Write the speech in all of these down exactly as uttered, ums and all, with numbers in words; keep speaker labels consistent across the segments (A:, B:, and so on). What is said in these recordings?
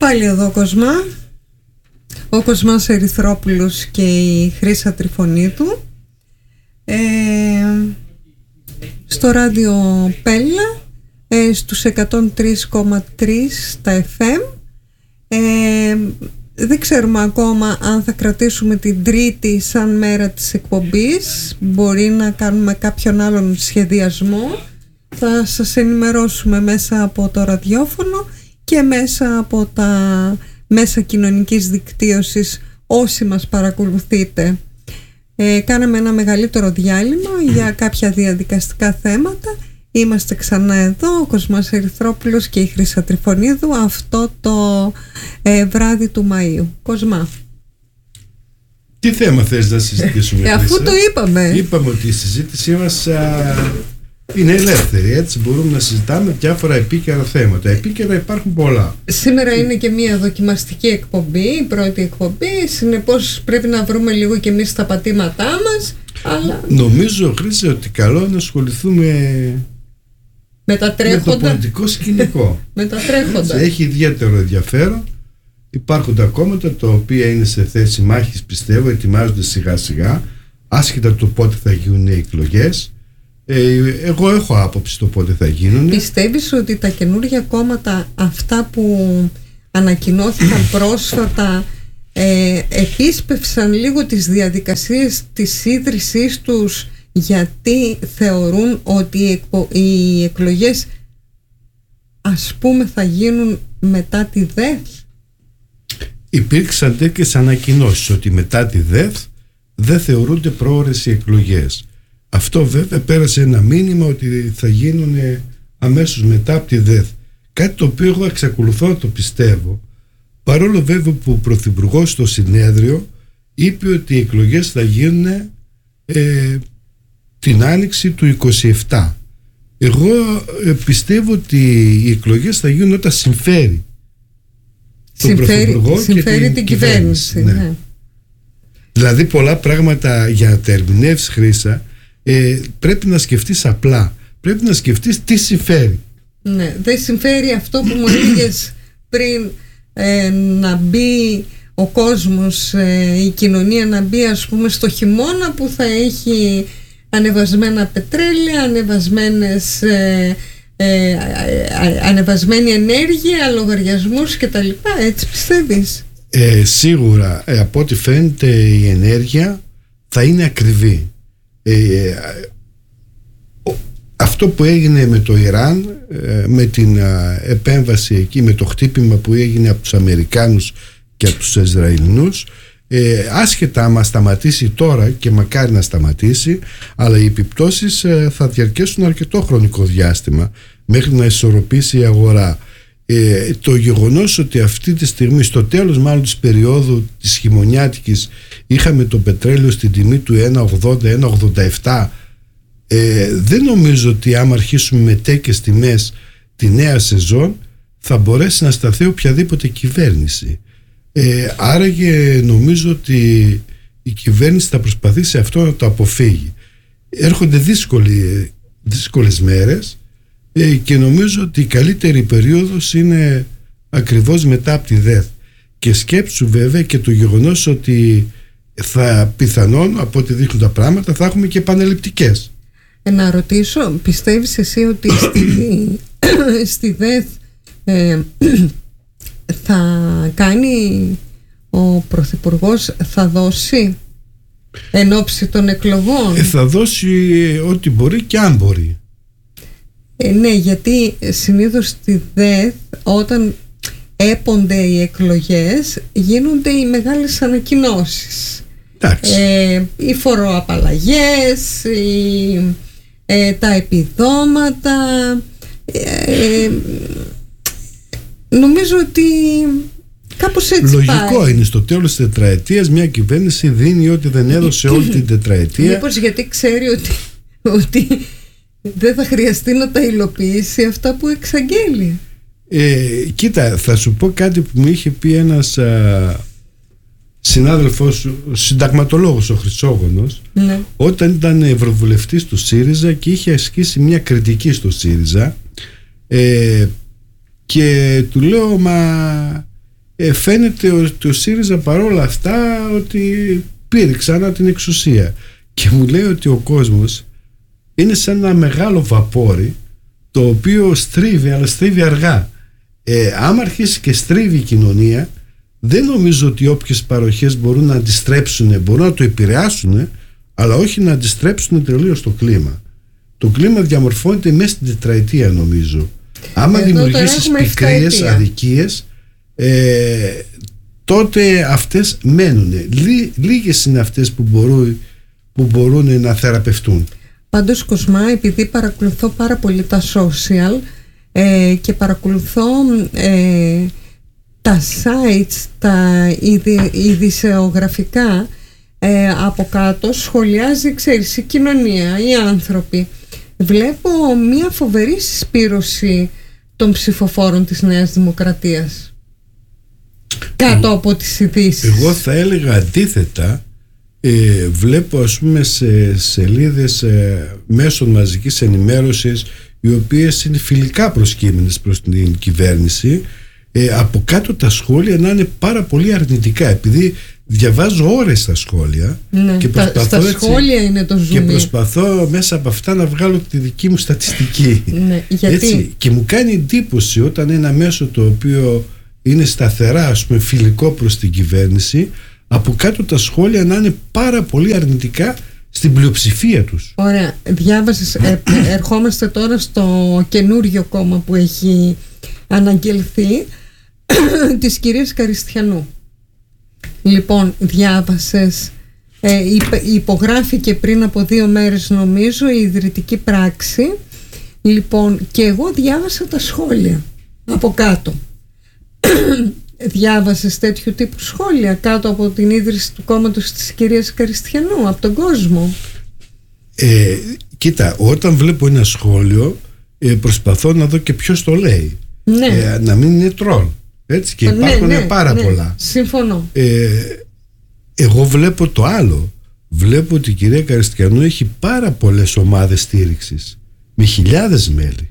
A: Πάλι εδώ Κοσμά, ο Κοσμάς Ερυθρόπουλος και η Χρύσα Τριφωνίδου, ε, στο ράδιο Πέλλα, ε, στους εκατόν τρία κόμμα τρία στα εφ εμ. ε, Δεν ξέρουμε ακόμα αν θα κρατήσουμε την Τρίτη σαν μέρα της εκπομπής. Μπορεί να κάνουμε κάποιον άλλον σχεδιασμό. Θα σας ενημερώσουμε μέσα από το ραδιόφωνο και μέσα από τα μέσα κοινωνικής δικτύωσης όσοι μας παρακολουθείτε. Ε, κάναμε ένα μεγαλύτερο διάλειμμα για κάποια διαδικαστικά θέματα. Είμαστε ξανά εδώ, ο Κοσμάς Ερυθρόπουλος και η Χρύσα Τριφωνίδου, αυτό το ε, βράδυ του Μαΐου. Κοσμά,
B: τι θέμα θες να συζητήσουμε?
A: ε, αφού το είπαμε.
B: Είπαμε ότι η συζήτησή μας α, είναι ελεύθερη, έτσι μπορούμε να συζητάμε διάφορα επίκαιρα θέματα. Επίκαιρα υπάρχουν πολλά.
A: Σήμερα είναι και μια δοκιμαστική εκπομπή, η πρώτη εκπομπή, συνεπώς πρέπει να βρούμε λίγο και εμείς τα πατήματά μας. Αλλά...
B: Νομίζω, Χρύσα, ότι καλό να ασχοληθούμε
A: με, τα
B: με το πολιτικό σκηνικό.
A: με τα τρέχοντα.
B: Έχει ιδιαίτερο ενδιαφέρον. Υπάρχουν τα κόμματα τα οποία είναι σε θέση μάχης, πιστεύω, ετοιμάζονται σιγά σιγά, άσχετα το πότε θα γίνουν οι εκλογές. Ε, εγώ έχω άποψη το πότε θα γίνουν.
A: Πιστεύεις ότι τα καινούργια κόμματα, αυτά που ανακοινώθηκαν πρόσφατα, ε, επίσπευσαν λίγο τις διαδικασίες της ίδρυσής τους, γιατί θεωρούν ότι οι, εκπο, οι εκλογές, ας πούμε, θα γίνουν μετά τη ΔΕΘ?
B: Υπήρξαν τέτοιες ανακοινώσεις ότι μετά τη ΔΕΘ δεν θεωρούνται πρόωρες οι εκλογές. Αυτό βέβαια πέρασε ένα μήνυμα ότι θα γίνουν αμέσως μετά από τη ΔΕΘ. Κάτι το οποίο εγώ εξακολουθώ να το πιστεύω, παρόλο βέβαια που ο Πρωθυπουργός στο συνέδριο είπε ότι οι εκλογές θα γίνουν ε, την άνοιξη του είκοσι επτά. Εγώ ε, πιστεύω ότι οι εκλογές θα γίνουν όταν συμφέρει τον Πρωθυπουργό και την, την κυβέρνηση. Ναι. Ναι. Δηλαδή πολλά πράγματα για να τα ερμηνεύσεις, Χρύσα, ε, πρέπει να σκεφτείς απλά. Πρέπει να σκεφτείς τι συμφέρει.
A: Ναι, δεν συμφέρει αυτό που μου έλεγες πριν, ε, να μπει ο κόσμος, ε, η κοινωνία να μπει, ας πούμε, στο χειμώνα που θα έχει ανεβασμένα πετρέλαια, ανεβασμένες, ε, ε, ε, ανεβασμένη ενέργεια, λογαριασμούς κτλ. Έτσι πιστεύεις?
B: Ε, σίγουρα, ε, από ό,τι φαίνεται η ενέργεια θα είναι ακριβή. Ε, αυτό που έγινε με το Ιράν, με την επέμβαση εκεί, με το χτύπημα που έγινε από τους Αμερικάνους και από τους Ισραηλινούς, ε, άσχετα άμα σταματήσει τώρα, και μακάρι να σταματήσει, αλλά οι επιπτώσεις ε, θα διαρκέσουν αρκετό χρονικό διάστημα μέχρι να ισορροπήσει η αγορά. Ε, το γεγονός ότι αυτή τη στιγμή, στο τέλος μάλλον της περίοδου της χειμωνιάτικης, είχαμε το πετρέλαιο στην τιμή του ένα ογδόντα ένα ογδόντα επτά, ε, δεν νομίζω ότι άμα αρχίσουμε με τέτοιες τιμές τη νέα σεζόν θα μπορέσει να σταθεί οποιαδήποτε κυβέρνηση. ε, άραγε νομίζω ότι η κυβέρνηση θα προσπαθήσει αυτό να το αποφύγει. Έρχονται δύσκολοι, δύσκολες μέρες, ε, και νομίζω ότι η καλύτερη περίοδος είναι ακριβώς μετά από τη ΔΕΘ. Και σκέψου βέβαια και το γεγονός ότι θα πιθανόν, από ό,τι δείχνουν τα πράγματα, θα έχουμε και επαναληπτικές.
A: Ε, να ρωτήσω, πιστεύεις εσύ ότι στη, στη ΔΕΘ ε, θα κάνει ο Πρωθυπουργός, θα δώσει εν ώψη των εκλογών?
B: Ε, θα δώσει ό,τι μπορεί και αν μπορεί.
A: Ε, ναι, γιατί συνήθως στη ΔΕΘ, όταν έπονται οι εκλογές, γίνονται οι μεγάλες ανακοινώσεις. Ε, οι φοροαπαλλαγές, οι, ε, τα επιδόματα. ε, Νομίζω ότι κάπως έτσι
B: λογικό
A: πάει.
B: Είναι στο τέλος της τετραετίας μια κυβέρνηση δίνει ό,τι δεν έδωσε όλη την τετραετία.
A: Μήπως γιατί ξέρει ότι, ότι δεν θα χρειαστεί να τα υλοποιήσει αυτά που εξαγγέλει.
B: Ε, κοίτα, θα σου πω κάτι που μου είχε πει ένας α, συνάδελφος, συνταγματολόγος, ο Χρυσόγονος, ναι, όταν ήταν ευρωβουλευτής του ΣΥΡΙΖΑ και είχε ασκήσει μια κριτική στο ΣΥΡΙΖΑ, ε, και του λέω, μα ε, φαίνεται ότι ο ΣΥΡΙΖΑ παρόλα αυτά ότι πήρε ξανά την εξουσία, και μου λέει ότι ο κόσμος είναι σαν ένα μεγάλο βαπόρι το οποίο στρίβει, αλλά στρίβει αργά. ε, άμα αρχίσει και στρίβει η κοινωνία, δεν νομίζω ότι όποιες παροχές μπορούν να αντιστρέψουν, μπορούν να το επηρεάσουν, αλλά όχι να αντιστρέψουν τελείως το κλίμα. Το κλίμα διαμορφώνεται μέσα στην τετραετία, νομίζω. Άμα δημιουργήσεις πικρίες, αδικίες, ε, τότε αυτές μένουν. Λί, λίγες είναι αυτές που μπορούν, που μπορούν να θεραπευτούν.
A: Πάντως, Κοσμά, επειδή παρακολουθώ πάρα πολύ τα social ε, και παρακολουθώ ε, τα sites, τα ειδη, ειδησεογραφικά, ε, από κάτω σχολιάζει, ξέρεις, η κοινωνία, οι άνθρωποι. Βλέπω μια φοβερή συσπήρωση των ψηφοφόρων της Νέας Δημοκρατίας κάτω από τις ειδήσεις.
B: Εγώ θα έλεγα αντίθετα. Ε, βλέπω, ας πούμε, σε σελίδες ε, μέσων μαζικής ενημέρωσης, οι οποίες είναι φιλικά προσκύμενες προς την κυβέρνηση, ε, από κάτω τα σχόλια να είναι πάρα πολύ αρνητικά, επειδή διαβάζω ώρες τα σχόλια,
A: ναι,
B: και προσπαθώ,
A: τα, στα έτσι, σχόλια είναι το ζουμί,
B: και προσπαθώ μέσα από αυτά να βγάλω τη δική μου στατιστική.
A: Ναι, γιατί?
B: Έτσι, και μου κάνει εντύπωση όταν ένα μέσο το οποίο είναι σταθερά, ας πούμε, φιλικό προς την κυβέρνηση, από κάτω τα σχόλια να είναι πάρα πολύ αρνητικά στην πλειοψηφία τους.
A: Ωραία, διάβασες, ε, ερχόμαστε τώρα στο καινούριο κόμμα που έχει αναγγελθεί, της κυρίας Καριστιανού. Λοιπόν, διάβασες, ε, υπογράφηκε πριν από δύο μέρες, νομίζω, η ιδρυτική πράξη. Λοιπόν, και εγώ διάβασα τα σχόλια από κάτω. Διάβασες τέτοιου τύπου σχόλια κάτω από την ίδρυση του κόμματος της κυρίας Καριστιανού, από τον κόσμο?
B: Ε, κοίτα, όταν βλέπω ένα σχόλιο, ε, προσπαθώ να δω και ποιος το λέει.
A: Ναι.
B: Ε, να μην είναι τρόλ. Έτσι, και υπάρχουν
A: ναι, ναι,
B: πάρα
A: ναι,
B: πολλά.
A: Συμφωνώ.
B: Ε, εγώ βλέπω το άλλο. Βλέπω ότι η κυρία Καριστιανού έχει πάρα πολλές ομάδες στήριξης, με χιλιάδες μέλη.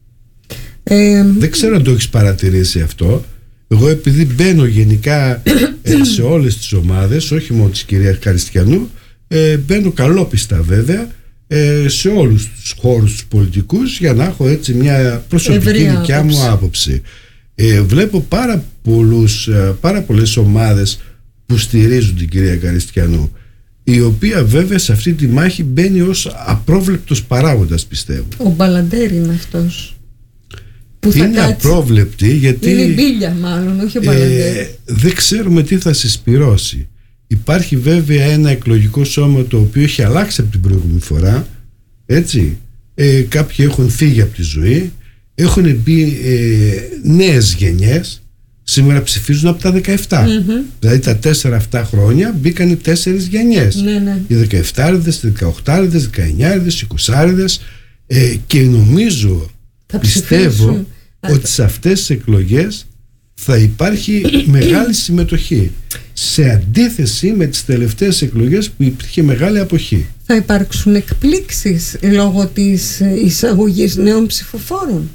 B: Ε, Δεν ξέρω αν το έχεις παρατηρήσει αυτό. Εγώ, επειδή μπαίνω γενικά ε, σε όλες τις ομάδες, όχι μόνο της κυρίας Καριστιανού, ε, μπαίνω καλόπιστα βέβαια ε, σε όλους τους χώρους τους πολιτικούς, για να έχω έτσι μια προσωπική δικιά μου άποψη. Ε, βλέπω πάρα, πολλούς, πάρα πολλές ομάδες που στηρίζουν την κυρία Καριστιανού, η οποία βέβαια σε αυτή τη μάχη μπαίνει ως απρόβλεπτος παράγοντας, πιστεύω.
A: Ο Μπαλαντέρ είναι αυτός που θα
B: είναι
A: κάτσει.
B: Απρόβλεπτη, γιατί
A: είναι η Μπίλια μάλλον, όχι ο Μπαλαντέρ.
B: ε, δεν ξέρουμε τι θα συσπυρώσει. Υπάρχει βέβαια ένα εκλογικό σώμα το οποίο έχει αλλάξει από την προηγούμενη φορά, έτσι. ε, Κάποιοι έχουν φύγει από τη ζωή, έχουν μπει ε, νέες γενιές. Σήμερα ψηφίζουν από τα δεκαεπτά. Mm-hmm. Δηλαδή τα τέσσερα αυτά χρόνια μπήκαν οι τέσσερις γενιές.
A: Ναι, ναι.
B: Οι δεκαεφτάριδες, οι δεκαοχτάριδες, οι δεκαεννιάριδες, οι εικοσάριδες, ε, και νομίζω,
A: θα
B: πιστεύω
A: ψηφίσουν.
B: ότι σε αυτές τις εκλογές θα υπάρχει μεγάλη συμμετοχή, σε αντίθεση με τις τελευταίες εκλογές που υπήρχε μεγάλη αποχή.
A: Θα υπάρξουν εκπλήξεις λόγω της εισαγωγής νέων ψηφοφόρων.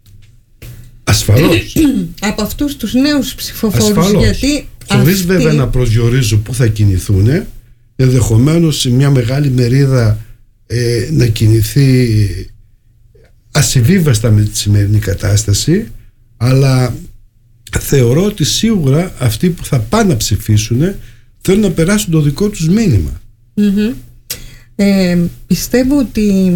B: Ασφαλώς.
A: Από αυτούς τους νέους ψηφοφόρους.
B: Ασφαλώς.
A: Γιατί
B: χωρίς
A: αυτοί...
B: βέβαια να προσδιορίζω πού θα κινηθούν, ενδεχομένως σε μια μεγάλη μερίδα ε, να κινηθεί ασυμβίβαστα με τη σημερινή κατάσταση, αλλά θεωρώ ότι σίγουρα αυτοί που θα πάνε να ψηφίσουν θέλουν να περάσουν το δικό τους μήνυμα.
A: Mm-hmm. ε, πιστεύω ότι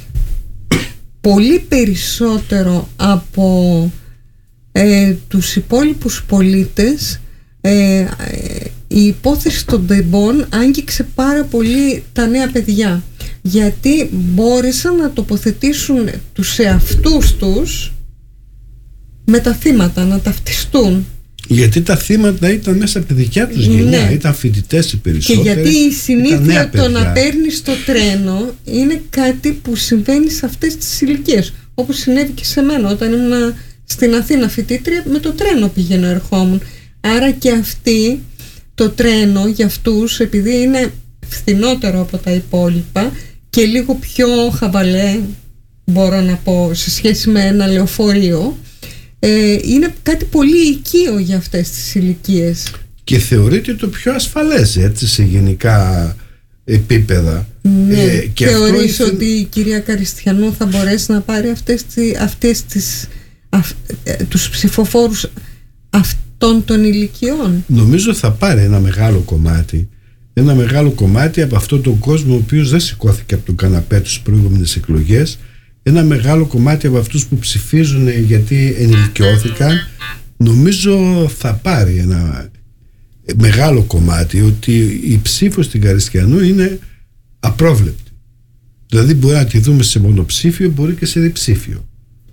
A: πολύ περισσότερο από ε, τους υπόλοιπους πολίτες ε, η υπόθεση των τεμπών άγγιξε πάρα πολύ τα νέα παιδιά, γιατί μπόρεσαν να τοποθετήσουν τους εαυτούς τους με τα θύματα, να ταυτιστούν.
B: Γιατί τα θύματα ήταν μέσα από τη δικιά τους γενιά, ναι. Ήταν φοιτητές οι περισσότεροι.
A: Και γιατί η συνήθεια το να παίρνεις το τρένο είναι κάτι που συμβαίνει σε αυτές τις ηλικίες. Όπως συνέβη και σε μένα όταν ήμουν στην Αθήνα φοιτήτρια, με το τρένο πηγαίνω ερχόμουν. Άρα και αυτοί, το τρένο για αυτούς, επειδή είναι φθηνότερο από τα υπόλοιπα και λίγο πιο χαβαλέ, μπορώ να πω, σε σχέση με ένα λεωφορείο, ε, είναι κάτι πολύ οικείο για αυτές τις ηλικίες.
B: Και θεωρείται το πιο ασφαλές, έτσι, σε γενικά επίπεδα.
A: Ναι.
B: Ε, και
A: θεωρείς
B: αυτό...
A: ότι η κυρία Καριστιανού θα μπορέσει να πάρει αυτές, αυτές τις, αυ, τους ψηφοφόρους αυτών των ηλικιών?
B: Νομίζω θα πάρει ένα μεγάλο κομμάτι. Ένα μεγάλο κομμάτι από αυτόν τον κόσμο ο οποίος δεν σηκώθηκε από τον καναπέ τους προηγούμενες εκλογές. Ένα μεγάλο κομμάτι από αυτούς που ψηφίζουν γιατί ενηλικιώθηκαν. Νομίζω θα πάρει ένα μεγάλο κομμάτι, ότι η ψήφος στην Καριστιανού είναι απρόβλεπτη. Δηλαδή μπορεί να τη δούμε σε μονοψήφιο, μπορεί και σε διψήφιο.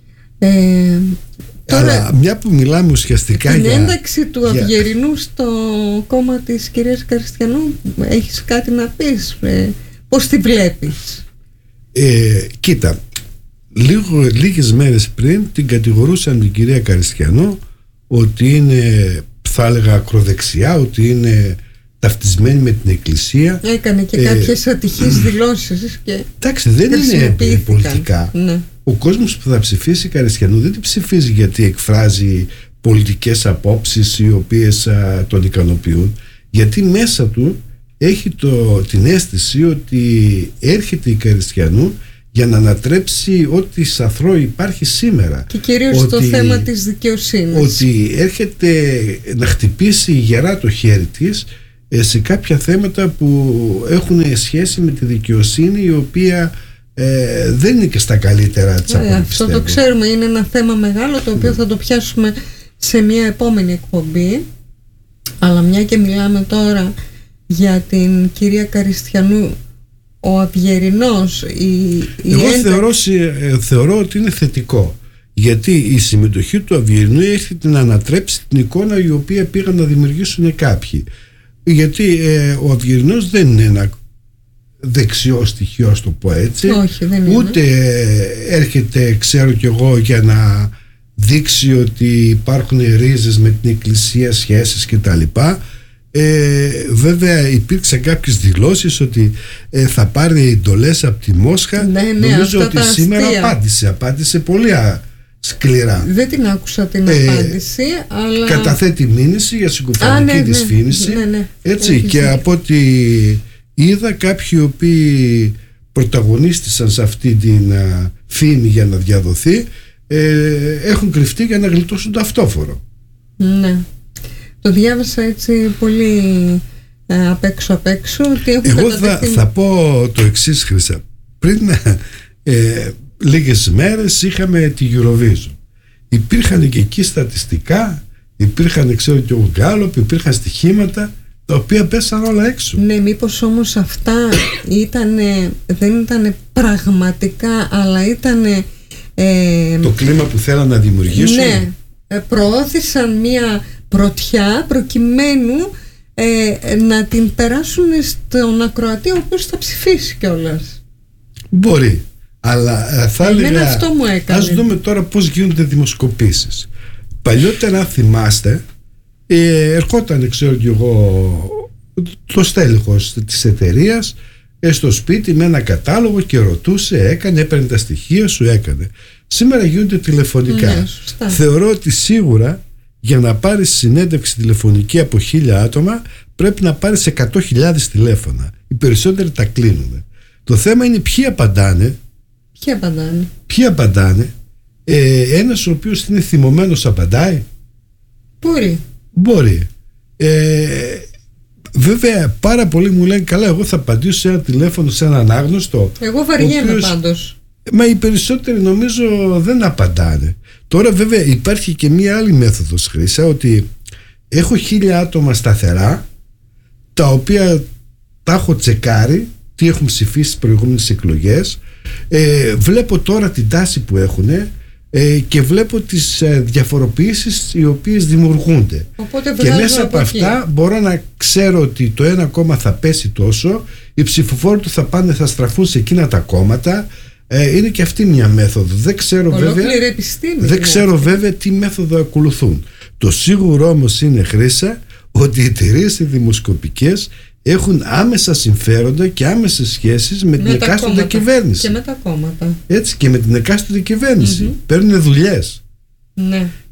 A: Ε, τώρα,
B: αλλά μια που μιλάμε ουσιαστικά
A: την
B: για...
A: την ένταξη του
B: για...
A: Αυγερινού στο κόμμα της κυρίας Καριστιανού, έχεις κάτι να πεις? Ε, πώς τη βλέπεις?
B: Ε, κοίτα, λίγο, λίγες μέρες πριν την κατηγορούσαν την κυρία Καριστιανού ότι είναι, θα έλεγα, ακροδεξιά, ότι είναι ταυτισμένη με την Εκκλησία.
A: Έκανε και ε, κάποιες ατυχείς δηλώσεις και
B: εντάξει, δεν είναι πολιτικά.
A: Ναι.
B: Ο κόσμος που θα ψηφίσει Καριστιανού δεν την ψηφίζει γιατί εκφράζει πολιτικές απόψεις οι οποίες α, τον ικανοποιούν, γιατί μέσα του έχει το, την αίσθηση ότι έρχεται η Καριστιανού για να ανατρέψει ό,τι σαθρό υπάρχει σήμερα.
A: Και κυρίως ότι, το θέμα της δικαιοσύνης.
B: Ότι έρχεται να χτυπήσει γερά το χέρι της σε κάποια θέματα που έχουν σχέση με τη δικαιοσύνη, η οποία ε, δεν είναι και στα καλύτερα της.
A: Ε, αυτό το ξέρουμε, είναι ένα θέμα μεγάλο το οποίο ναι. θα το πιάσουμε σε μια επόμενη εκπομπή. Αλλά μια και μιλάμε τώρα για την κυρία Καριστιανού, ο Αυγερινός, η, η
B: εγώ
A: έντα...
B: θεωρώ, θεωρώ ότι είναι θετικό, γιατί η συμμετοχή του Αυγερινού έρχεται να ανατρέψει την εικόνα η οποία πήγαν να δημιουργήσουν κάποιοι, γιατί ε, ο Αυγερινός δεν είναι ένα δεξιό στοιχείο, ας το πω έτσι.
A: Όχι, δεν είναι.
B: Ούτε ε, έρχεται, ξέρω κι εγώ, για να δείξει ότι υπάρχουν ρίζες με την Εκκλησία, σχέσεις κτλ. Ε, βέβαια υπήρξαν κάποιες δηλώσεις ότι ε, θα πάρει εντολές από τη Μόσχα.
A: Ναι, ναι,
B: νομίζω ότι σήμερα
A: αστεία.
B: απάντησε απάντησε πολύ σκληρά.
A: Δεν την άκουσα την
B: ε,
A: απάντηση, αλλά
B: καταθέτει μήνυση για συγκοφωνική
A: ναι,
B: δυσφήμιση,
A: ναι, ναι, ναι.
B: έτσι.
A: Έχεις
B: και
A: ναι.
B: από ό,τι είδα, κάποιοι οι οποίοι πρωταγωνίστησαν σε αυτή την α, φήμη για να διαδοθεί, ε, έχουν κρυφτεί για να γλιτώσουν το αυτόφορο.
A: Ναι. Το διάβασα έτσι πολύ ε, απ' έξω απ' έξω ότι έχουν
B: Εγώ
A: κατατεθεί...
B: θα, θα πω το εξής, Χρυσά. Πριν ε, λίγες μέρες είχαμε τη Eurovision. Υπήρχαν και εκεί στατιστικά, υπήρχαν, ξέρω και ο Γκάλοπ, υπήρχαν στοιχήματα τα οποία πέσαν όλα έξω.
A: Ναι, μήπως όμως αυτά ήτανε, δεν ήταν πραγματικά, αλλά ήταν ε,
B: το κλίμα που θέλαν να δημιουργήσουν.
A: Ναι, προώθησαν μια πρωτιά προκειμένου ε, να την περάσουν στον ακροατή, ο οποίος θα ψηφίσει κιόλας.
B: Μπορεί, αλλά θα έλεγα,
A: αυτό μου έκανε.
B: ας δούμε τώρα πώς γίνονται δημοσκοπήσεις. Παλιότερα, θυμάστε, ε, ερχόταν, ξέρω κι εγώ, το στέλεχος της εταιρείας ε, στο σπίτι με ένα κατάλογο και ρωτούσε, έκανε, έπαιρνε τα στοιχεία σου, έκανε. Σήμερα γίνονται τηλεφωνικά.
A: Ναι,
B: θεωρώ ότι σίγουρα για να πάρεις συνέντευξη τηλεφωνική από χίλια άτομα πρέπει να πάρεις εκατό χιλιάδες τηλέφωνα. Οι περισσότεροι τα κλείνουν. Το θέμα είναι ποιοι απαντάνε.
A: Ποιοι απαντάνε.
B: Ποιοι απαντάνε. Ε, ένας ο οποίος είναι θυμωμένος απαντάει.
A: Μπορεί.
B: Μπορεί. Ε, βέβαια πάρα πολλοί μου λένε, καλά, εγώ θα απαντήσω σε ένα τηλέφωνο σε έναν άγνωστο.
A: Εγώ βαριέμαι
B: οποίος...
A: πάντως.
B: Μα οι περισσότεροι νομίζω δεν απαντάνε. Τώρα βέβαια υπάρχει και μία άλλη μέθοδος, Χρύσα, ότι έχω χίλια άτομα σταθερά, τα οποία τα έχω τσεκάρει τι έχουν ψηφίσει στις προηγούμενες εκλογές, ε, βλέπω τώρα την τάση που έχουν ε, και βλέπω τις ε, διαφοροποιήσεις οι οποίες δημιουργούνται.
A: Οπότε
B: και μέσα από, από αυτά μπορώ να ξέρω ότι το ένα κόμμα θα πέσει τόσο, οι ψηφοφόροι του θα πάνε, θα στραφούν σε εκείνα τα κόμματα. Ε, είναι και αυτή μια μέθοδο. Δεν ξέρω βέβαια, δεν ξέρω βέβαια τι μέθοδο ακολουθούν. Το σίγουρο όμως είναι, Χρύσα, ότι οι εταιρείες οι δημοσκοπικές έχουν άμεσα συμφέροντα και άμεσες σχέσεις με, με την εκάστοτε κυβέρνηση.
A: Και με τα κόμματα.
B: Έτσι, και με την εκάστοτε κυβέρνηση. Mm-hmm. Παίρνουν δουλειές.
A: Ναι.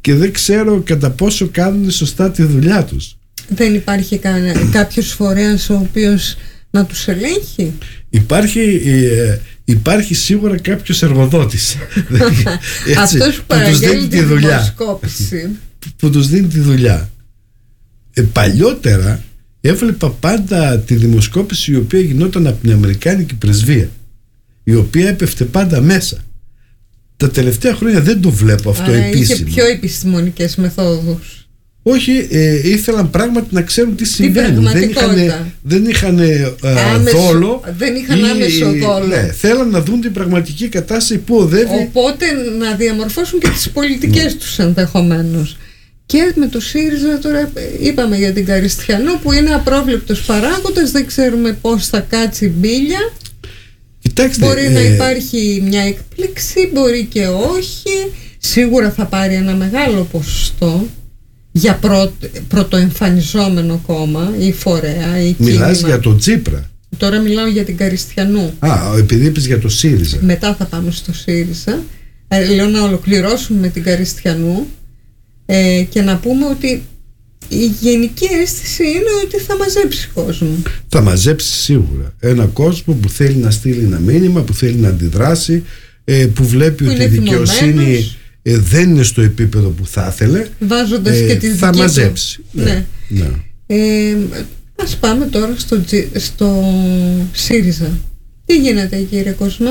B: και δεν ξέρω κατά πόσο κάνουν σωστά τη δουλειά τους.
A: Δεν υπάρχει κάποιος φορέας ο οποίος να τους ελέγχει?
B: Υπάρχει, ε, υπάρχει σίγουρα κάποιος εργοδότης
A: αυτός που παραγγέλνει τη δημοσκόπηση,
B: που τους δίνει τη δουλειά. ε, Παλιότερα έβλεπα πάντα τη δημοσκόπηση η οποία γινόταν από την Αμερικάνικη πρεσβεία, η οποία έπεφτε πάντα μέσα. Τα τελευταία χρόνια δεν το βλέπω αυτό.
A: Άρα
B: επίσημα.
A: είχε πιο επιστημονικές μεθόδους.
B: Όχι, ε, ήθελαν πράγματι να ξέρουν τι συμβαίνει. Δεν είχαν, δεν είχαν ε,
A: άμεσο,
B: δόλο.
A: Δεν είχαν
B: ή,
A: άμεσο δόλο.
B: Ναι, θέλαν να δουν την πραγματική κατάσταση που οδεύει.
A: Οπότε να διαμορφώσουν και τις πολιτικές mm. τους ενδεχομένως. Και με το ΣΥΡΙΖΑ τώρα είπαμε για την Καριστιανό, που είναι απρόβλεπτος παράγοντας, δεν ξέρουμε πώς θα κάτσει μπίλια.
B: Κοιτάξτε,
A: μπορεί
B: ε,
A: να υπάρχει μια εκπλήξη, μπορεί και όχι. Σίγουρα θα πάρει ένα μεγάλο ποσοστό για πρω, πρωτοεμφανιζόμενο κόμμα ή φορέα ή κίνημα.
B: Μιλάς για τον Τσίπρα?
A: Τώρα μιλάω για την Καριστιανού.
B: Α, επειδή είπες για το ΣΥΡΙΖΑ.
A: Μετά θα πάμε στο ΣΥΡΙΖΑ. ε, Λέω να ολοκληρώσουμε με την Καριστιανού ε, και να πούμε ότι η γενική αίσθηση είναι ότι θα μαζέψει κόσμο.
B: Θα μαζέψει σίγουρα ένα κόσμο που θέλει να στείλει ένα μήνυμα, που θέλει να αντιδράσει, ε, που βλέπει που ότι η δικαιοσύνη ε, δεν είναι στο επίπεδο που θα ήθελε.
A: Βάζοντας ε, και τη
B: θα μαζέψει.
A: Ναι. Ναι.
B: Ναι.
A: Ε, ας πάμε τώρα στο, στο ΣΥΡΙΖΑ. Τι γίνεται, κύριε Κοσμά?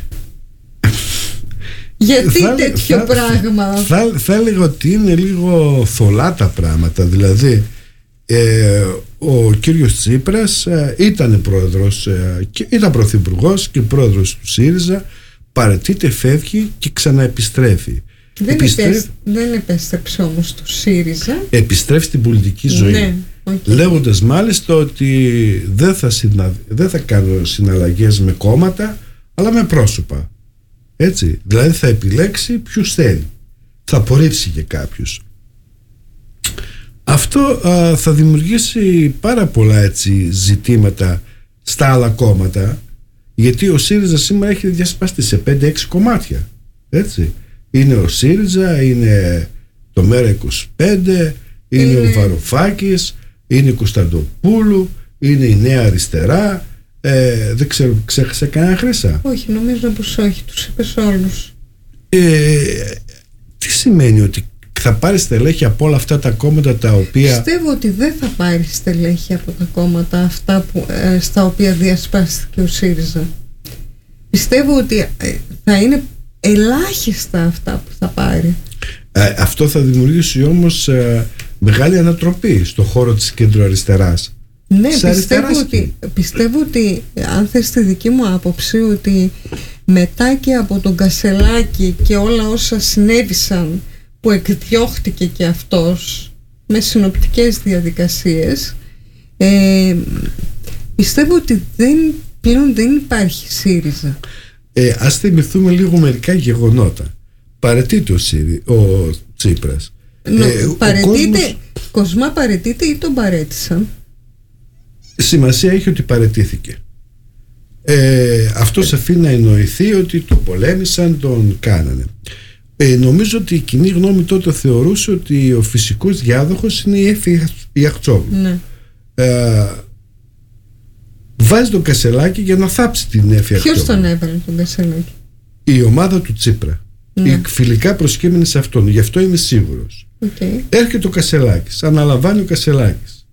A: Γιατί θα, τέτοιο
B: θα,
A: πράγμα?
B: Θα, θα έλεγα ότι είναι λίγο θολά τα πράγματα. Δηλαδή ε, ο κύριος Τσίπρας ε, ήταν πρόεδρος ε, και ήταν πρωθυπουργός και πρόεδρος του ΣΥΡΙΖΑ. Παραιτείται, φεύγει και ξαναεπιστρέφει.
A: Δεν, Επιστρέφ... επέστρεψε, δεν επέστρεψε όμως στο ΣΥΡΙΖΑ.
B: Επιστρέφει στην πολιτική ζωή.
A: Ναι, okay.
B: Λέγοντας μάλιστα ότι δεν θα, συνα... δεν θα κάνω συναλλαγές με κόμματα, αλλά με πρόσωπα. Έτσι, δηλαδή θα επιλέξει ποιους θέλει. Θα απορρίψει και κάποιους. Αυτό α, θα δημιουργήσει πάρα πολλά έτσι, ζητήματα στα άλλα κόμματα, γιατί ο ΣΥΡΙΖΑ σήμερα έχει διασπαστεί σε πέντε έξι κομμάτια. Έτσι. Είναι ο ΣΥΡΙΖΑ, είναι το ΜΕΡΑ είκοσι πέντε, είναι, είναι ο Βαρουφάκης, είναι η Κωνσταντοπούλου, είναι η Νέα Αριστερά. Ε, δεν ξέρω, ξέχασα κανένα, Χρύσα?
A: Όχι, νομίζω πως όχι, τους είπες όλους.
B: Ε, τι σημαίνει ότι θα πάρει στελέχη από όλα αυτά τα κόμματα τα οποία...
A: Πιστεύω ότι δεν θα πάρει στελέχη από τα κόμματα αυτά που, ε, στα οποία διασπάστηκε ο ΣΥΡΙΖΑ. Πιστεύω ότι ε, θα είναι ελάχιστα αυτά που θα πάρει.
B: Ε, αυτό θα δημιουργήσει όμως ε, μεγάλη ανατροπή στο χώρο της κεντροαριστεράς.
A: Ναι, πιστεύω ότι, πιστεύω ότι αν θες τη δική μου άποψη, ότι μετά και από τον Κασελάκη και όλα όσα συνέβησαν, που εκδιώχτηκε και αυτός με συνοπτικές διαδικασίες, ε, πιστεύω ότι δεν, πλέον δεν υπάρχει ΣΥΡΙΖΑ.
B: Ε, ας θυμηθούμε λίγο μερικά γεγονότα. Παραιτείται ο, Σύρι, ο Τσίπρας.
A: No, ε, παραιτείται, κόσμος... Κοσμά παραιτείται ή τον παρέτησαν?
B: Σημασία έχει ότι παραιτήθηκε. Ε, αυτός αφήνει να εννοηθεί ότι τον πολέμησαν, τον κάνανε. Ε, νομίζω ότι η κοινή γνώμη τότε θεωρούσε ότι ο φυσικός διάδοχος είναι η Έφη Ιαχτσόγλου. Ναι. Ε, βάζει τον Κασελάκη για να θάψει την Έφη Ιαχτσόγλου.
A: Ποιος τον έβαλε τον Κασελάκη?
B: Η ομάδα του Τσίπρα. Ναι. Οι φιλικά προσκύμενοι σε αυτόν. Γι' αυτό είμαι σίγουρος.
A: Okay.
B: Έρχεται ο Κασελάκης, αναλαμβάνει ο Κασελάκης.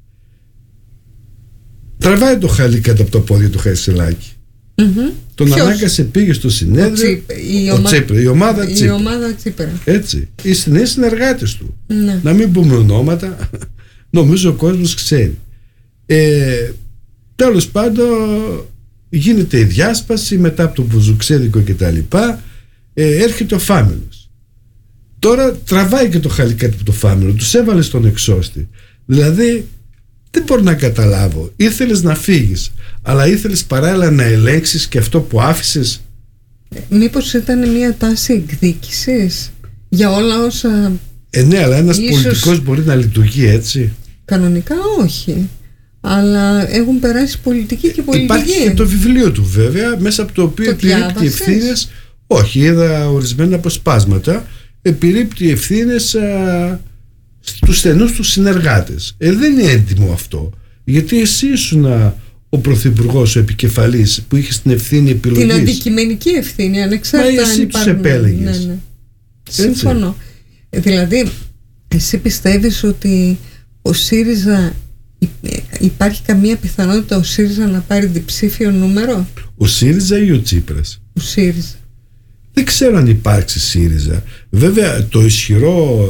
B: Τραβάει το χαλί κάτω από το πόδι του Κασελάκη. Mm-hmm. Τον Ποιος? Ανάγκασε, πήγε στο συνέδριο. Ο, Τσίπ, η, ο ομα... Τσίπρα, η ομάδα
A: η
B: Τσίπρα.
A: ομάδα Τσίπρα.
B: Έτσι. Οι νέοι συνεργάτες του.
A: Ναι.
B: Να μην πούμε ονόματα. Νομίζω ο κόσμος ξέρει. Ε, τέλος πάντων, γίνεται η διάσπαση μετά από το Βουζουξέδικο κτλ. Ε, έρχεται ο Φάμελος. Τώρα τραβάει και το χαλί κάτω από το Φάμελο. Τους έβαλε στον εξώστη. Δηλαδή, δεν μπορώ να καταλάβω. Ήθελες να φύγεις, αλλά ήθελες παράλληλα να ελέγξεις και αυτό που άφησες.
A: Μήπως ήταν μια τάση εκδίκησης για όλα όσα...
B: Ε, ναι, αλλά ένας
A: ίσως...
B: πολιτικός μπορεί να λειτουργεί έτσι?
A: Κανονικά όχι. Αλλά έχουν περάσει πολιτική και πολιτική.
B: Υπάρχει και το βιβλίο του βέβαια, μέσα από το οποίο επιρρύπτει ευθύνες. Όχι, είδα ορισμένα αποσπάσματα. επιρρύπτει ευθύνες α, στους στενούς τους συνεργάτες. Ε, δεν είναι έντιμο αυτό, γιατί εσύ ήσουν α, ο πρωθυπουργός, ο επικεφαλής, που είχε την ευθύνη επιλογής.
A: Την αντικειμενική ευθύνη, ανεξάρτητα αν υπάρχουν.
B: Τους επέλεγες.
A: Ναι, ναι. Συμφωνώ. Ε, δηλαδή, εσύ πιστεύεις ότι ο ΣΥΡΙΖΑ, υπάρχει καμία πιθανότητα ο ΣΥΡΙΖΑ να πάρει διψήφιο νούμερο?
B: Ο ΣΥΡΙΖΑ ή ο Τσίπρας?
A: Ο ΣΥΡΙΖΑ.
B: Δεν ξέρω αν υπάρξει ΣΥΡΙΖΑ. Βέβαια, το ισχυρό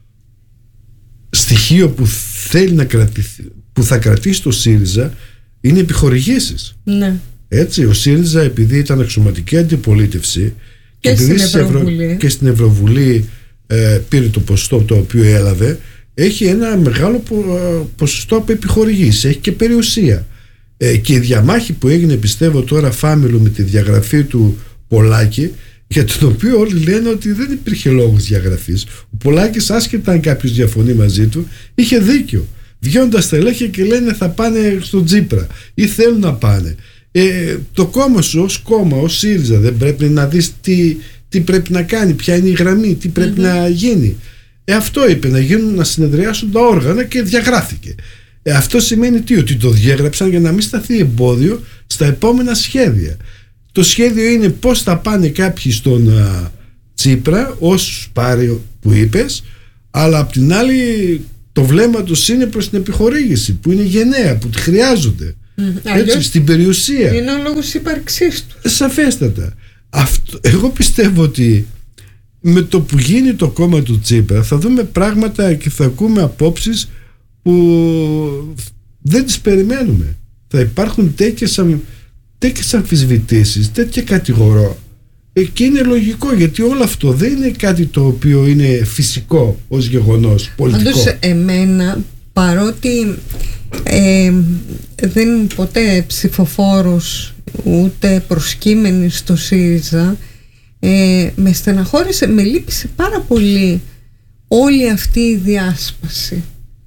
B: στοιχείο που θέλει να κρατηθεί, που θα κρατήσει το ΣΥΡΙΖΑ, είναι επιχορηγήσεις.
A: Ναι.
B: Έτσι, ο ΣΥΡΙΖΑ, επειδή ήταν αξιωματική αντιπολίτευση και, και, στην, Ευρωβουλή. Ευρω... και στην Ευρωβουλή ε, πήρε το ποσοστό το οποίο έλαβε, έχει ένα μεγάλο ποσοστό από επιχορηγήσεις, έχει και περιουσία. Ε, και η διαμάχη που έγινε, πιστεύω τώρα Φάμιλου, με τη διαγραφή του Πολάκη, για τον οποίο όλοι λένε ότι δεν υπήρχε λόγος διαγραφής. Ο Πολάκης, άσχετα αν κάποιος διαφωνεί μαζί του, είχε δίκιο. Βγαίνοντας στελέχη και λένε θα πάνε στον Τσίπρα ή θέλουν να πάνε. Ε, το κόμμα σου ως κόμμα, ως ΣΥΡΙΖΑ, δεν πρέπει να δεις τι, τι πρέπει να κάνει, ποια είναι η γραμμή, τι πρέπει mm-hmm. να γίνει. Ε, αυτό είπε, να γίνουν, να συνεδριάσουν τα όργανα, και διαγράφηκε. Ε, αυτό σημαίνει τι? Ότι το διέγραψαν για να μην σταθεί εμπόδιο στα επόμενα σχέδια. Το σχέδιο είναι πώς θα πάνε κάποιοι στον α, Τσίπρα, όσους πάρει που είπες, αλλά απ' την άλλη το βλέμμα τους είναι προς την επιχορήγηση, που είναι γενναία, που τη χρειάζονται. Mm. Έτσι, αλλιώς, στην περιουσία.
A: Είναι ο λόγος ύπαρξής του.
B: Σαφέστατα. Αυτό, εγώ πιστεύω ότι με το που γίνει το κόμμα του Τσίπρα θα δούμε πράγματα και θα ακούμε απόψεις που δεν τις περιμένουμε. Θα υπάρχουν τέτοιες, αμ, τέτοιες αμφισβητήσεις, τέτοια κατηγορώ. Ε, και είναι λογικό, γιατί όλο αυτό δεν είναι κάτι το οποίο είναι φυσικό ως γεγονός πολιτικό.
A: Πάντως εμένα, παρότι ε, δεν είμαι ποτέ ψηφοφόρος ούτε προσκύμενη στο ΣΥΡΙΖΑ, ε, με στεναχώρησε, με λύπησε πάρα πολύ όλη αυτή η διάσπαση.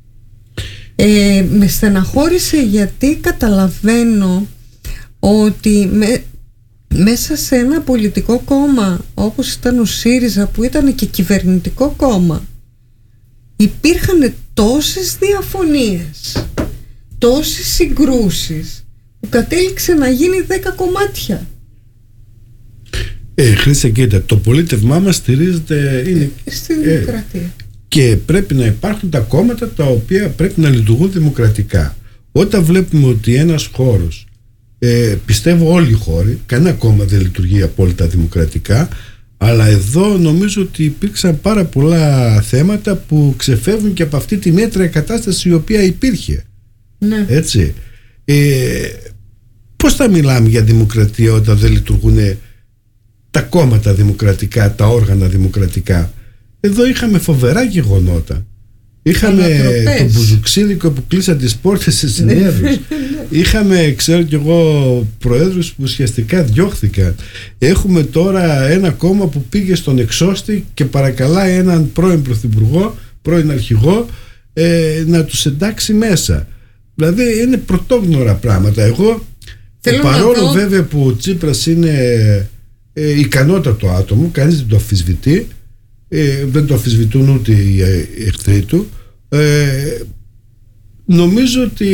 A: Ε, με στεναχώρησε γιατί καταλαβαίνω ότι με, μέσα σε ένα πολιτικό κόμμα όπως ήταν ο ΣΥΡΙΖΑ, που ήταν και κυβερνητικό κόμμα, υπήρχαν τόσες διαφωνίες, τόσες συγκρούσεις, που κατέληξε να γίνει δέκα κομμάτια.
B: Ε, Χρήστε, κοίτα, το πολίτευμά μας στηρίζεται είναι,
A: στη δημοκρατία. Ε,
B: και πρέπει να υπάρχουν τα κόμματα τα οποία πρέπει να λειτουργούν δημοκρατικά. Όταν βλέπουμε ότι ένας χώρος, ε, πιστεύω όλοι οι χώροι, κανένα κόμμα δεν λειτουργεί απόλυτα δημοκρατικά, αλλά εδώ νομίζω ότι υπήρξαν πάρα πολλά θέματα που ξεφεύγουν και από αυτή τη μέτρια κατάσταση η οποία υπήρχε.
A: Ναι.
B: Έτσι. Ε, πώς θα μιλάμε για δημοκρατία όταν δεν λειτουργούν τα κόμματα δημοκρατικά, τα όργανα δημοκρατικά? Εδώ είχαμε φοβερά γεγονότα. Είχαμε τον Μπουζουξίδικο που κλείσαν τις πόρτες σε συνέδρους. Είχαμε, ξέρω κι εγώ, προέδρους που ουσιαστικά διώχθηκαν. Έχουμε τώρα ένα κόμμα που πήγε στον εξώστη και παρακαλάει έναν πρώην πρωθυπουργό, πρώην αρχηγό, ε, να τους εντάξει μέσα. Δηλαδή είναι πρωτόγνωρα πράγματα. Εγώ, παρόλο βέβαια που ο Τσίπρας είναι ε, ικανότατο άτομο, κανείς δεν το αμφισβητεί, ε, δεν το αμφισβητούν ούτε οι εχθροί του, ε, νομίζω ότι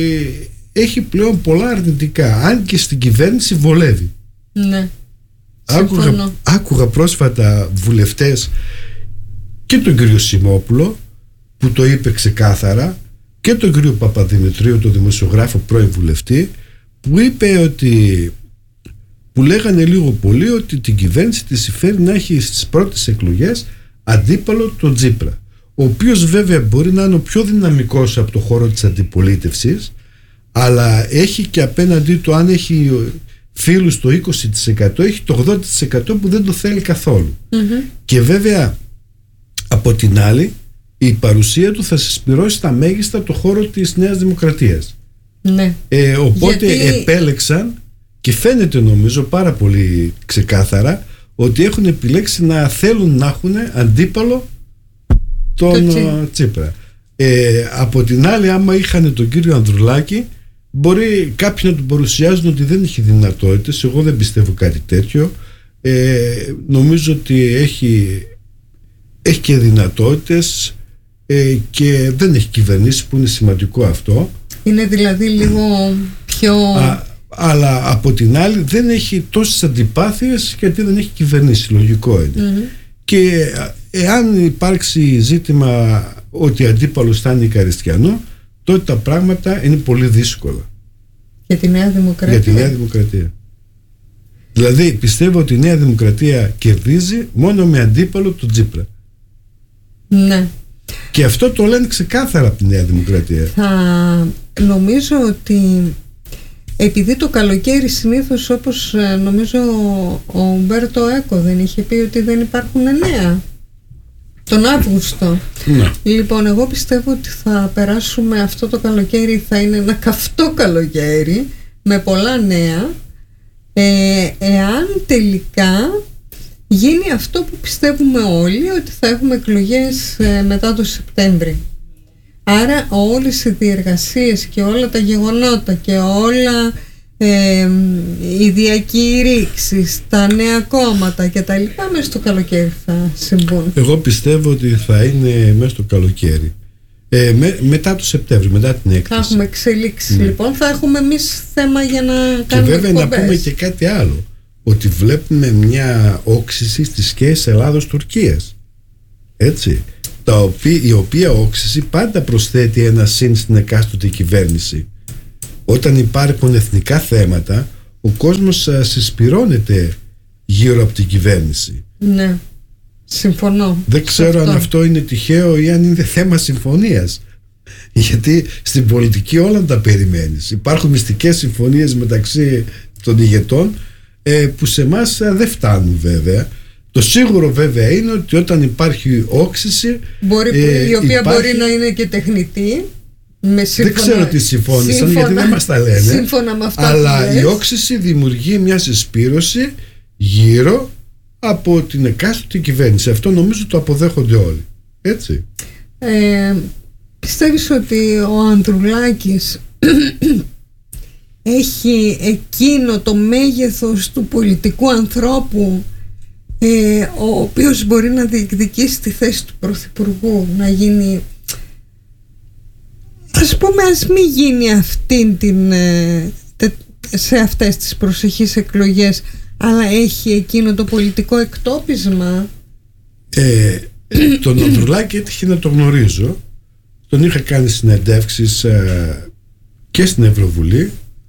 B: έχει πλέον πολλά αρνητικά, αν και στην κυβέρνηση βολεύει.
A: Ναι,
B: άκουγα, άκουγα πρόσφατα βουλευτές και τον κύριο Σιμόπουλο που το είπε ξεκάθαρα, και τον κύριο Παπαδημητρίου, τον δημοσιογράφο πρώην βουλευτή, που είπε ότι, που λέγανε λίγο πολύ ότι την κυβέρνηση της συμφέρει να έχει στις πρώτες εκλογές αντίπαλο τον Τσίπρα, ο οποίος βέβαια μπορεί να είναι ο πιο δυναμικός από το χώρο της αντιπολίτευσης, αλλά έχει και απέναντί του, αν έχει φίλους το είκοσι τοις εκατό, έχει το ογδόντα τοις εκατό που δεν το θέλει καθόλου. Mm-hmm. Και βέβαια από την άλλη η παρουσία του θα συσπυρώσει στα μέγιστα το χώρο της Νέας Δημοκρατίας.
A: Ναι.
B: Ε, οπότε
A: Γιατί...
B: επέλεξαν, και φαίνεται νομίζω πάρα πολύ ξεκάθαρα, ότι έχουν επιλέξει να θέλουν να έχουν αντίπαλο τον το Τσίπρα. Ε, από την άλλη, άμα είχαν τον κύριο Ανδρουλάκη, μπορεί κάποιοι να τον παρουσιάζουν ότι δεν έχει δυνατότητες. Εγώ δεν πιστεύω κάτι τέτοιο. Ε, νομίζω ότι έχει έχει και δυνατότητες ε, και δεν έχει κυβερνήσει, που είναι σημαντικό αυτό.
A: Είναι δηλαδή λίγο πιο...
B: Α, αλλά από την άλλη δεν έχει τόσες αντιπάθειες, γιατί δεν έχει κυβερνήσει, λογικό είναι. Mm-hmm. Και εάν υπάρξει ζήτημα ότι αντίπαλος θα είναι Ικαριστιανό, τότε τα πράγματα είναι πολύ δύσκολα
A: για τη Νέα Δημοκρατία.
B: Για τη Νέα Δημοκρατία. Δηλαδή πιστεύω ότι η Νέα Δημοκρατία κερδίζει μόνο με αντίπαλο τον Τσίπρα.
A: Ναι.
B: Και αυτό το λένε ξεκάθαρα από τη Νέα Δημοκρατία.
A: Θα νομίζω ότι επειδή το καλοκαίρι συνήθως, όπως νομίζω ο Ουμπέρτο Έκο δεν είχε πει ότι δεν υπάρχουν νέα τον Αύγουστο.
B: Ναι.
A: Λοιπόν, εγώ πιστεύω ότι θα περάσουμε αυτό το καλοκαίρι, θα είναι ένα καυτό καλοκαίρι με πολλά νέα, ε, εάν τελικά γίνει αυτό που πιστεύουμε όλοι, ότι θα έχουμε εκλογές ε, μετά το Σεπτέμβρη. Άρα όλες οι διεργασίες και όλα τα γεγονότα και όλα ε, οι διακηρύξεις, τα νέα κόμματα και τα λοιπά μέσα στο καλοκαίρι θα συμβούν.
B: Εγώ πιστεύω ότι θα είναι μέσα στο καλοκαίρι, ε, με, μετά το Σεπτέμβριο, μετά την έκθεση.
A: Θα έχουμε εξελίξει, ναι. Λοιπόν, θα έχουμε εμείς θέμα για να κάνουμε
B: και βέβαια
A: εκπομπές.
B: Να πούμε και κάτι άλλο, ότι βλέπουμε μια όξυση στις σχέσεις Ελλάδος-Τουρκίας, έτσι, τα οποία, η οποία όξυση πάντα προσθέτει ένα συν στην εκάστοτε κυβέρνηση. Όταν υπάρχουν εθνικά θέματα, ο κόσμος συσπυρώνεται γύρω από την κυβέρνηση.
A: Ναι, συμφωνώ.
B: Δεν ξέρω αυτό. αν αυτό είναι τυχαίο ή αν είναι θέμα συμφωνίας. Γιατί στην πολιτική όλα τα περιμένεις. Υπάρχουν μυστικές συμφωνίες μεταξύ των ηγετών ε, που σε εμάς δεν φτάνουν βέβαια. Το σίγουρο βέβαια είναι ότι όταν υπάρχει όξυση,
A: μπορεί, ε, η οποία υπάρχει... μπορεί να είναι και τεχνητή, με σύμφωνα,
B: δεν ξέρω τι συμφώνησαν, σύμφωνα, γιατί δεν μας τα λένε,
A: σύμφωνα με αυτά,
B: αλλά η όξυση δημιουργεί μια συσπήρωση γύρω από την εκάστοτε κυβέρνηση. Αυτό νομίζω το αποδέχονται όλοι, έτσι.
A: ε, Πιστεύεις ότι ο Ανδρουλάκης έχει εκείνο το μέγεθος του πολιτικού ανθρώπου, Ε, ο οποίος μπορεί να διεκδικήσει τη θέση του Πρωθυπουργού, να γίνει, ας πούμε, ας μην γίνει αυτήν την, σε αυτές τις προσεχείς εκλογές, αλλά έχει εκείνο το πολιτικό εκτόπισμα?
B: ε, Τον Ανδρουλάκη έτυχε να το γνωρίζω, τον είχα κάνει συνεντεύξεις ε, και στην Ευρωβουλή.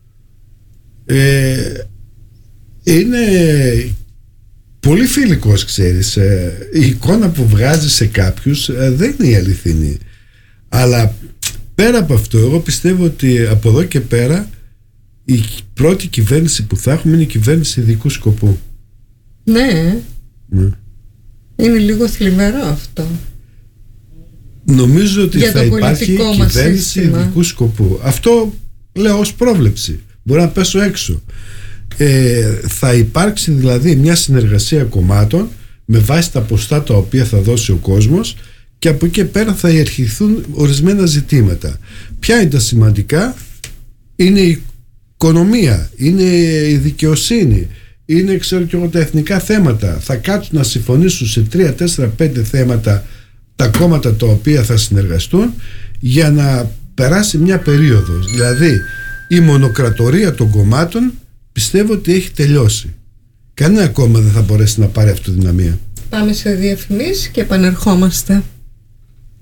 B: ε, είναι πολύ φιλικός, ξέρεις. Η εικόνα που βγάζει σε κάποιους δεν είναι η αληθινή. Αλλά πέρα από αυτό, εγώ πιστεύω ότι από εδώ και πέρα η πρώτη κυβέρνηση που θα έχουμε είναι η κυβέρνηση ειδικού σκοπού.
A: Ναι,
B: ναι.
A: Είναι λίγο θλιβερό αυτό.
B: Νομίζω ότι για θα υπάρχει κυβέρνηση ειδικού σκοπού. Αυτό λέω ως πρόβλεψη. Μπορεί να πέσω έξω. Ε, θα υπάρξει δηλαδή μια συνεργασία κομμάτων με βάση τα ποστά τα οποία θα δώσει ο κόσμος, και από εκεί πέρα θα ιεραρχηθούν ορισμένα ζητήματα. Ποια είναι τα σημαντικά? Είναι η οικονομία, είναι η δικαιοσύνη, είναι, ξέρω και εγώ, τα εθνικά θέματα. Θα κάτσουν να συμφωνήσουν σε τρία, τέσσερα, πέντε θέματα τα κόμματα τα οποία θα συνεργαστούν για να περάσει μια περίοδος. Δηλαδή η μονοκρατορία των κομμάτων πιστεύω ότι έχει τελειώσει. Κανένα κόμμα δεν θα μπορέσει να πάρει αυτοδυναμία.
A: Πάμε σε διαφημίσεις και επανερχόμαστε.